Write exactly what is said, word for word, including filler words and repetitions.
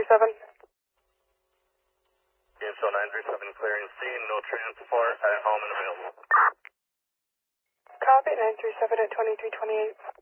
three seven. So nine three seven clearing scene, no transport at Almond Hill. Copy, nine three seven at twenty-three twenty-eight.